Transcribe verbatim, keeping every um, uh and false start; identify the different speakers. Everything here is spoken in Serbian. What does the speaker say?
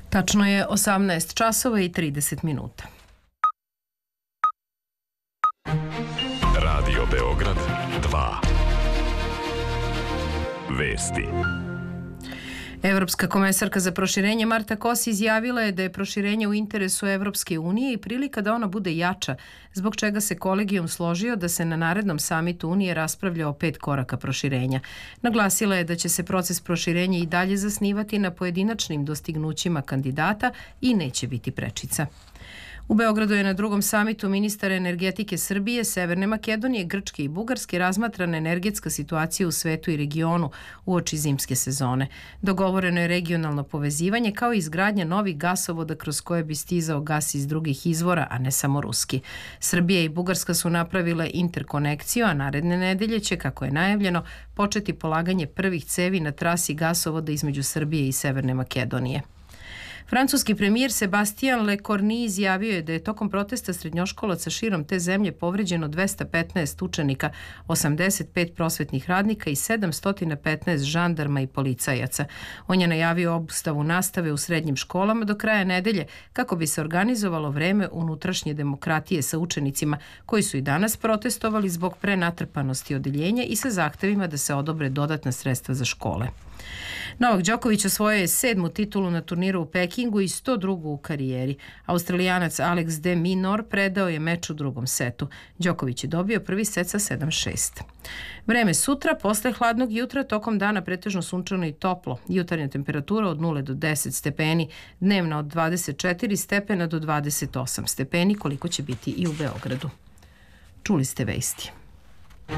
Speaker 1: Tačno je osamnaest časova i trideset minuta.
Speaker 2: Radio Beograd dva. Vesti.
Speaker 1: Evropska komesarka za proširenje Marta Kos izjavila je da je proširenje u interesu Evropske unije i prilika da ona bude jača, zbog čega se kolegijum složio da se na narednom samitu Unije raspravlja o pet koraka proširenja. Naglasila je da će se proces proširenja i dalje zasnivati na pojedinačnim dostignućima kandidata i neće biti prečica. U Beogradu je na drugom samitu ministara energetike Srbije, Severne Makedonije, Grčke i Bugarske razmatrana energetska situacija u svetu i regionu uoči zimske sezone. Dogovoreno je regionalno povezivanje kao i izgradnja novih gasovoda kroz koje bi stizao gas iz drugih izvora, a ne samo ruski. Srbija i Bugarska su napravile interkonekciju, a naredne nedelje će, kako je najavljeno, početi polaganje prvih cevi na trasi gasovoda između Srbije i Severne Makedonije. Francuski premijer Sebastien Lecornu izjavio je da je tokom protesta srednjoškolaca širom te zemlje povređeno dvesta petnaest učenika, osamdeset pet prosvetnih radnika i sedamsto petnaest žandarma i policajaca. On je najavio obustavu nastave u srednjim školama do kraja nedelje kako bi se organizovalo vreme unutrašnje demokratije sa učenicima koji su i danas protestovali zbog prenatrpanosti odeljenja i sa zahtevima da se odobre dodatna sredstva za škole. Novak Đoković osvojio je sedmu titulu na turniru u Pekingu i sto drugu u karijeri. Australijanac Alex de Minaur predao je meč u drugom setu. Đoković je dobio prvi set sa sedam šest. Vreme sutra, posle hladnog jutra, tokom dana pretežno sunčano i toplo. Jutarnja temperatura od nula do deset stepeni, dnevna od dvadeset četiri stepena do dvadeset osam stepeni, koliko će biti i u Beogradu. Čuli ste vesti.